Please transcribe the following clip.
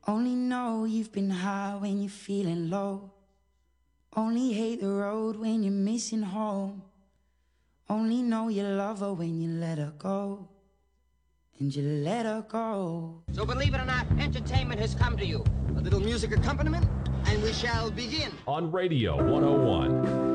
Only know you've been high when you're feeling low. Only hate the road when you're missing home. Only know you love her when you let her go. And you let her go. So believe it or not, entertainment has come to you. A little music accompaniment, and we shall begin. On Radio 101.